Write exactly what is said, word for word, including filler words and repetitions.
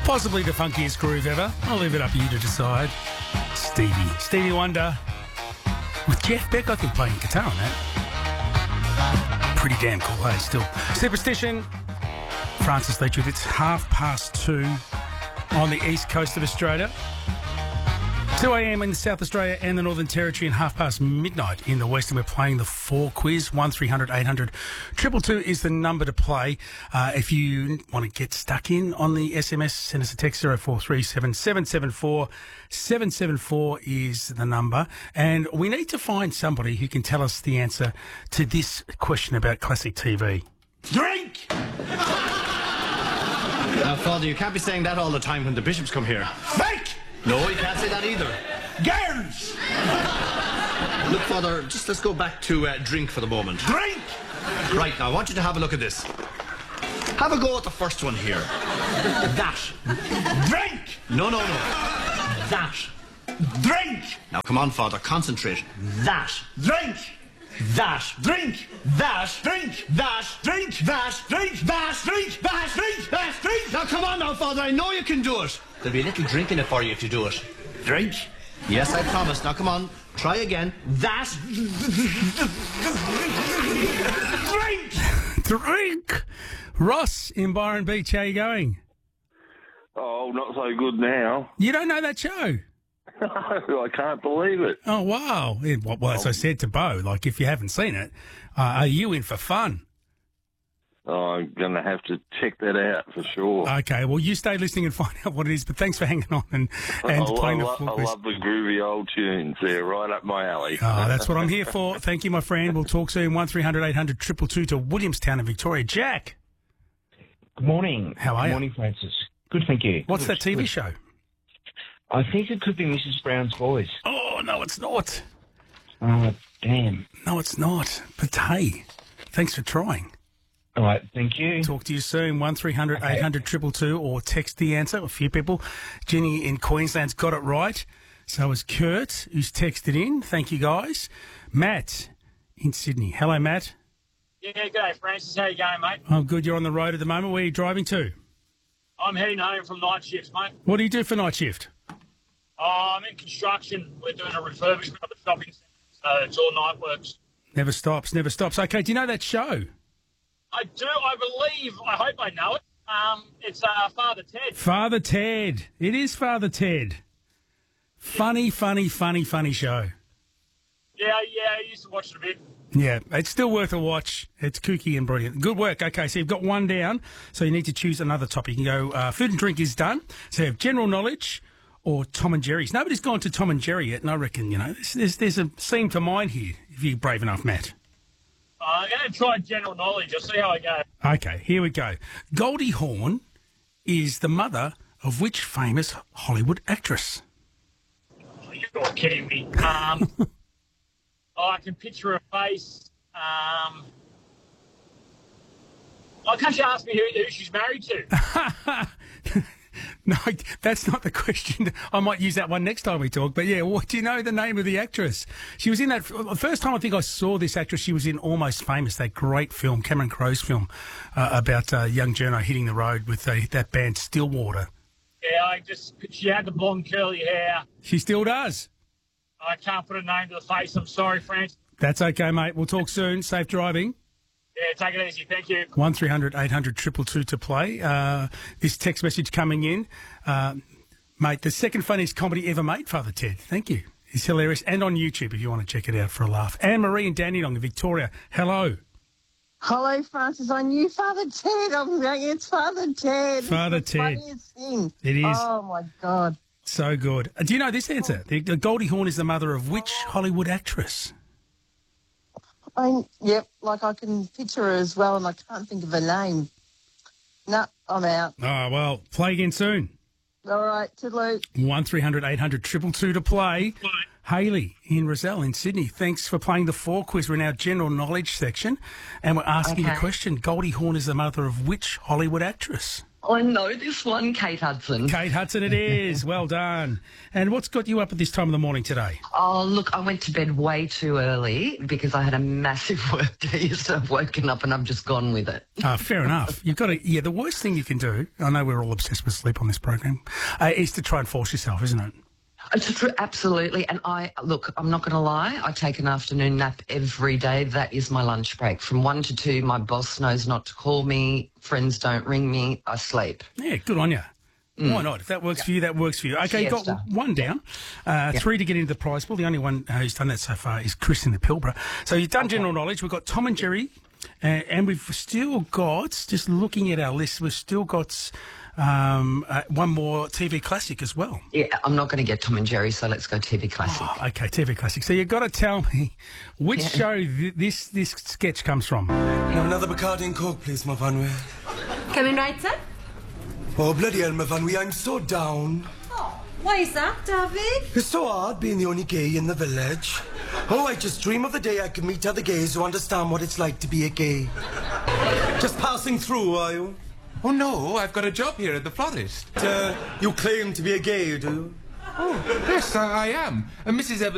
Possibly the funkiest groove ever. I'll leave it up to you to decide. Stevie. Stevie Wonder. With Jeff Beck, I think, playing guitar on that. Pretty damn cool, hey, still. Superstition. Francis Leach with it's half past two on the east coast of Australia. two a.m. in South Australia and the Northern Territory, and half past midnight in the West, and we're playing the four quiz. one three hundred eight hundred two two two is the number to play. Uh, if you want to get stuck in on the S M S, send us a text. zero four three seven seven seven four seven seven four is the number. And we need to find somebody who can tell us the answer to this question about classic T V. Drink! Now, Father, you can't be saying that all the time when the bishops come here. Fake! No, you can't say that either. Girls! Look, Father, just let's go back to uh, drink for the moment. Drink! Right, now, I want you to have a look at this. Have a go at the first one here. That. Drink! No, no, no. That. Drink! Now, come on, Father, concentrate. That. Drink! That. Drink! That. Drink! That. Drink! That. Drink! That. Drink! That. Drink! That! Drink! Now, come on now, Father, I know you can do it. There'll be a little drink in it for you if you do it. Drink! Yes, I promise. Now, come on. Try again. That. Drink! Drink! Ross in Byron Beach, how you going? Oh, not so good now. You don't know that show? I can't believe it. Oh, wow. Yeah, well, well, as I said to Bo, like, if you haven't seen it, uh, are you in for fun? Oh, I'm going to have to check that out for sure. Okay, well, you stay listening and find out what it is, but thanks for hanging on and, and I, playing I, the lo- full I quiz. love the groovy old tunes. They're right up my alley. Oh, that's what I'm here for. Thank you, my friend. We'll talk soon. one three hundred eight hundred two two two to Williamstown in Victoria. Jack. Good morning. How are Good you? morning, Francis. Good, thank you. What's Good, that T V good. show? I think it could be Missus Brown's Boys. Oh, no, it's not. Oh, damn. No, it's not. But hey, thanks for trying. All right, thank you. Talk to you soon. one three hundred eight hundred two two two or text the answer. A few people. Jenny in Queensland's got it right. So is Kurt, who's texted in. Thank you, guys. Matt in Sydney. Hello, Matt. Yeah, good day, Francis. How you going, mate? I'm good. You're on the road at the moment. Where are you driving to? I'm heading home from night shifts, mate. What do you do for night shift? Oh, I'm in construction. We're doing a refurbishment of the shopping centre, so it's all night works. Never stops, never stops. Okay, do you know that show? I do, I believe, I hope I know it. Um, it's uh, Father Ted. Father Ted. It is Father Ted. Funny, funny, funny, funny show. Yeah, yeah, I used to watch it a bit. Yeah, it's still worth a watch. It's kooky and brilliant. Good work. Okay, so you've got one down, so you need to choose another topic. You can go, uh, food and drink is done. So you have general knowledge or Tom and Jerry's. Nobody's gone to Tom and Jerry yet, and I reckon, you know, there's, there's, there's a scene for mine here, if you're brave enough, Matt. Uh, I'm going to try general knowledge. I'll see how I go. Okay, here we go. Goldie Hawn is the mother of which famous Hollywood actress? Oh, you're kidding me. Um, oh, I can picture her face. Um, oh, can't you ask me who, who she's married to? No, that's not the question. I might use that one next time we talk. But yeah, what do you know the name of the actress? She was in that the first time I think I saw this actress. She was in Almost Famous, that great film, Cameron Crowe's film uh, about a uh, young journo hitting the road with uh, that band Stillwater. Yeah, I just, she had the blonde curly hair. She still does. I can't put a name to the face. I'm sorry, Francis. That's okay, mate. We'll talk soon. Safe driving. Yeah, take it easy. Thank you. one three hundred eight hundred two two two to play. Uh, this text message coming in. Uh, mate, the second funniest comedy ever made, Father Ted. Thank you. It's hilarious. And on YouTube if you want to check it out for a laugh. Anne-Marie and Dandenong in Victoria. Hello. Hello, Francis. I knew Father Ted. I'm going, it's Father Ted. Father it's the Ted. funniest thing. It is. Oh, my God. So good. Uh, do you know this answer? The, the Goldie Hawn is the mother of which Hollywood actress? I, yep, like I can picture her as well, and I can't think of her name. No, I'm out. Oh, well, play again soon. All right, toodaloo. one three hundred eight hundred two two two to play. Hayley in Rozelle in Sydney. Thanks for playing the four quiz. We're in our general knowledge section, and we're asking Okay. the question, Goldie Hawn is the mother of which Hollywood actress? I know this one, Kate Hudson. Kate Hudson it is. Well done. And what's got you up at this time of the morning today? Oh, look, I went to bed way too early because I had a massive work day, so I've woken up and I've just gone with it. Ah, fair enough. You've got to, yeah, the worst thing you can do, I know we're all obsessed with sleep on this program, uh, is to try and force yourself, isn't it? It's true, absolutely. And I, look, I'm not going to lie, I take an afternoon nap every day. That is my lunch break. From one to two, my boss knows not to call me, friends don't ring me, I sleep. Yeah, good on you. Mm. Why not? If that works yeah. for you, that works for you. Okay, you've got Siesta. one down, uh, yeah. three to get into the prize pool. The only one uh, who's done that so far is Chris in the Pilbara. So you've done okay. general knowledge. We've got Tom and Jerry, uh, and we've still got, just looking at our list, we've still got um, uh, one more T V classic as well. Yeah, I'm not going to get Tom and Jerry, so let's go T V classic. Oh, okay, T V classic. So you've got to tell me which yeah. show th- this this sketch comes from. Now another Bacardi and Coke, please, my Van Wee. Coming right, sir? Oh, bloody hell, my Van Wee, I'm so down. Oh, why is that, David? It's so hard being the only gay in the village. Oh, I just dream of the day I can meet other gays who understand what it's like to be a gay. Just passing through, are you? Oh, no, I've got a job here at the florist. Uh, you claim to be a gay, do you? Oh, yes, I, I am. Uh, Missus Evans